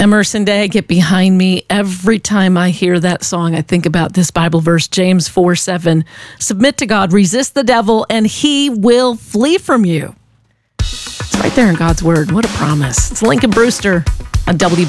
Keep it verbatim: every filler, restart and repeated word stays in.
Emerson Day, get behind me. Every time I hear that song, I think about this Bible verse, James four seven. Submit to God, resist the devil, and he will flee from you. It's right there in God's word. What a promise. It's Lincoln Brewster on W